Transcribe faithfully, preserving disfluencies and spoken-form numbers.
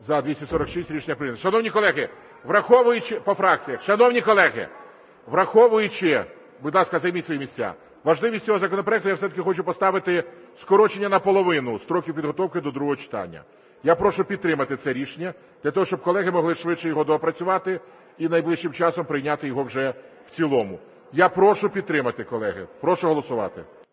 За – двісті сорок шість. Рішення прийнято. Шановні колеги, враховуючи по фракціях, шановні колеги, враховуючи, будь ласка, займіть свої місця, важливість цього законопроекту, я все-таки хочу поставити скорочення наполовину строків підготовки до другого читання. Я прошу підтримати це рішення для того, щоб колеги могли швидше його доопрацювати і найближчим часом прийняти його вже в цілому. Я прошу підтримати, колеги. Прошу голосувати.